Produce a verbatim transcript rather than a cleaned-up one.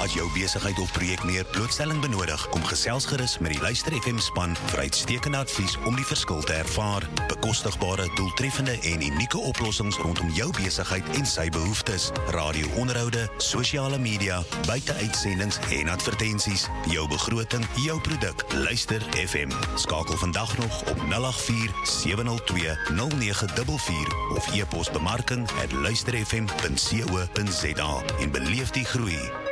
As jou besigheid of projek meer blootstelling benodig, kom gesels gerus met die Luister F M span vir uitstekende advies om die verskil te ervaar. Bekostigbare, doeltreffende en unieke oplossings rondom jou besigheid en sy behoeftes. Radio-onderhoude, sosiale media, buiteuitsendings en advertensies. Jou begroting, jou produk. Luister F M. Skakel vandag nog op nul agt vier sewe nul twee nul nege vier vier of e-pos bemarking at luister f m punt co punt za en beleef die groei.